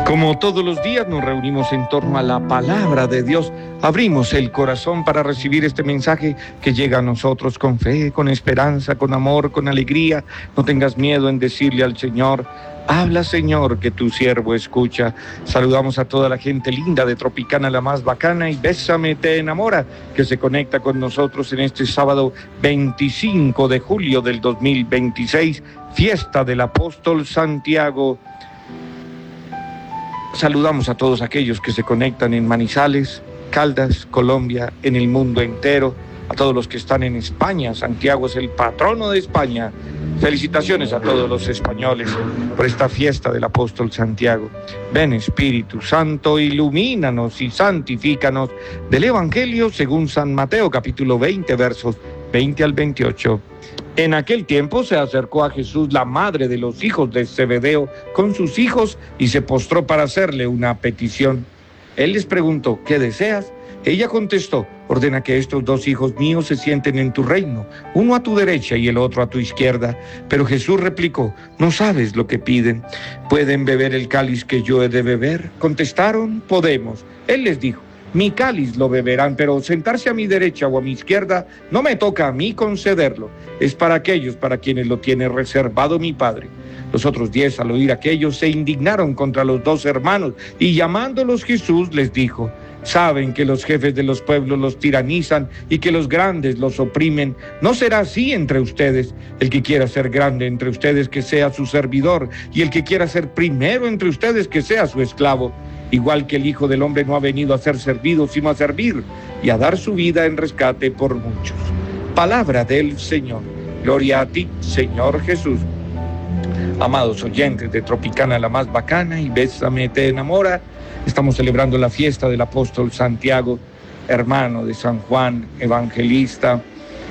Como todos los días nos reunimos en torno a la palabra de Dios, abrimos el corazón para recibir este mensaje que llega a nosotros con fe, con esperanza, con amor, con alegría. No tengas miedo en decirle al Señor: habla, Señor, que tu siervo escucha. Saludamos a toda la gente linda de Tropicana, la más bacana, y Bésame te enamora, que se conecta con nosotros en este sábado 25 de julio del 2026, fiesta del apóstol Santiago. Saludamos a todos aquellos que se conectan en Manizales, Caldas, Colombia, en el mundo entero, a todos los que están en España. Santiago es el patrono de España. Felicitaciones a todos los españoles por esta fiesta del apóstol Santiago. Ven, Espíritu Santo, ilumínanos y santifícanos. Del Evangelio según San Mateo, capítulo 20, versos 20 al 28. En aquel tiempo se acercó a Jesús la madre de los hijos de Zebedeo con sus hijos y se postró para hacerle una petición. Él les preguntó: ¿qué deseas? Ella contestó: ordena que estos dos hijos míos se sienten en tu reino, uno a tu derecha y el otro a tu izquierda. Pero Jesús replicó: no sabes lo que piden. ¿Pueden beber el cáliz que yo he de beber? Contestaron: podemos. Él les dijo: mi cáliz lo beberán, pero sentarse a mi derecha o a mi izquierda no me toca a mí concederlo. Es para aquellos para quienes lo tiene reservado mi Padre. Los otros 10, al oír aquello, se indignaron contra los dos hermanos, y llamándolos Jesús les dijo: saben que los jefes de los pueblos los tiranizan y que los grandes los oprimen. No será así entre ustedes. El que quiera ser grande entre ustedes, que sea su servidor, y el que quiera ser primero entre ustedes, que sea su esclavo. Igual que el Hijo del Hombre no ha venido a ser servido, sino a servir y a dar su vida en rescate por muchos. Palabra del Señor. Gloria a ti, Señor Jesús. Amados oyentes de Tropicana, la más bacana, y Bésame te enamora, estamos celebrando la fiesta del apóstol Santiago, hermano de San Juan, evangelista,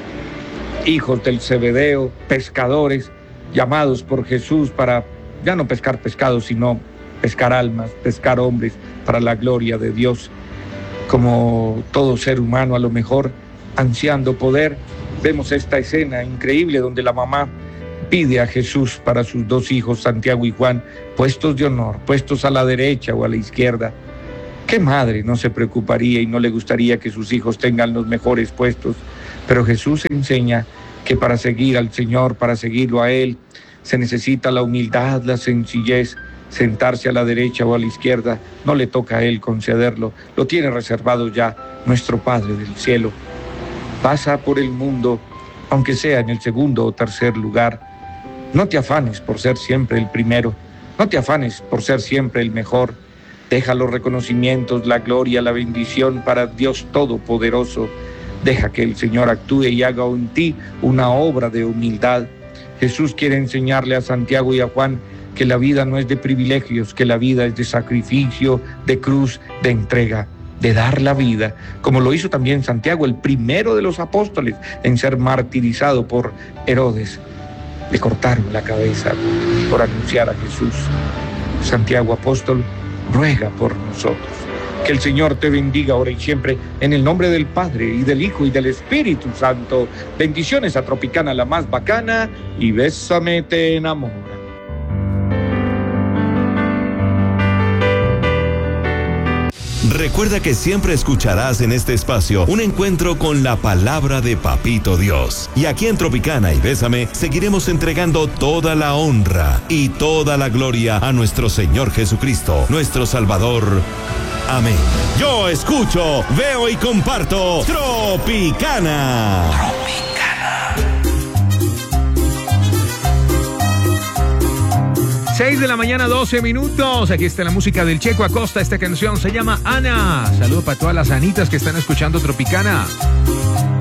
hijos del Zebedeo, pescadores, llamados por Jesús para ya no pescar pescados, sino pescar almas, pescar hombres para la gloria de Dios. Como todo ser humano, a lo mejor ansiando poder, vemos esta escena increíble donde la mamá pide a Jesús para sus dos hijos, Santiago y Juan, puestos de honor, puestos a la derecha o a la izquierda. ¿Qué madre no se preocuparía y no le gustaría que sus hijos tengan los mejores puestos? Pero Jesús enseña que para seguir al Señor, para seguirlo a Él, se necesita la humildad, la sencillez. Sentarse a la derecha o a la izquierda no le toca a Él concederlo, lo tiene reservado ya nuestro Padre del cielo. Pasa por el mundo, aunque sea en el segundo o tercer lugar. No te afanes por ser siempre el primero, no te afanes por ser siempre el mejor. Deja los reconocimientos, la gloria, la bendición para Dios Todopoderoso. Deja que el Señor actúe y haga en ti una obra de humildad. Jesús quiere enseñarle a Santiago y a Juan que la vida no es de privilegios, que la vida es de sacrificio, de cruz, de entrega, de dar la vida, como lo hizo también Santiago, el primero de los apóstoles en ser martirizado por Herodes. Le cortaron la cabeza por anunciar a Jesús. Santiago apóstol, ruega por nosotros. Que el Señor te bendiga ahora y siempre, en el nombre del Padre, y del Hijo, y del Espíritu Santo. Bendiciones a Tropicana, la más bacana, y Bésame te enamora. Recuerda que siempre escucharás en este espacio un encuentro con la palabra de Papito Dios. Y aquí en Tropicana y Bésame seguiremos entregando toda la honra y toda la gloria a nuestro Señor Jesucristo, nuestro Salvador. Amén. Yo escucho, veo y comparto Tropicana. 6 de la mañana, 12 minutos. Aquí está la música del Checo Acosta. Esta canción se llama Ana. Saludos para todas las Anitas que están escuchando Tropicana.